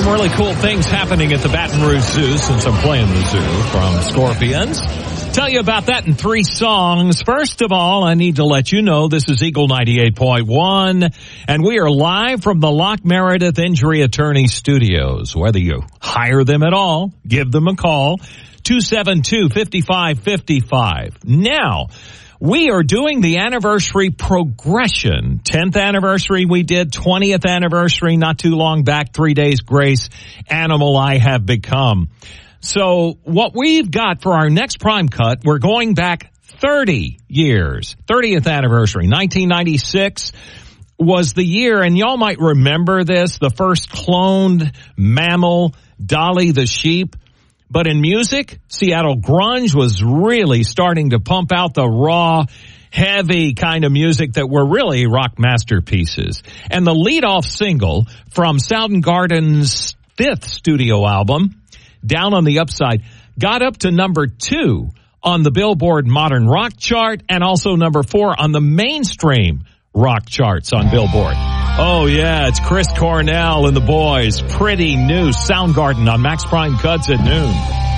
really cool things happening at the Baton Rouge Zoo since I'm playing the zoo from Scorpions. Tell you about that in 3 songs. First of all, I need to let you know this is Eagle 98.1, and we are live from the Lock Meredith Injury Attorney Studios. Whether you hire them at all, give them a call, 272-5555. Now, we are doing the anniversary progression. 10th anniversary we did, 20th anniversary not too long back, 3 days grace, Animal I Have Become. So what we've got for our next Prime Cut, we're going back 30 years. 30th anniversary, 1996 was the year, and y'all might remember this, the first cloned mammal, Dolly the sheep. But in music, Seattle grunge was really starting to pump out the raw, heavy kind of music that were really rock masterpieces. And the lead-off single from Soundgarden's 5th studio album, Down on the Upside, got up to number 2 on the Billboard Modern Rock chart and also number 4 on the mainstream rock charts on Billboard. Oh, yeah, it's Chris Cornell and the boys. Pretty new Soundgarden on Max Prime Cuts at noon.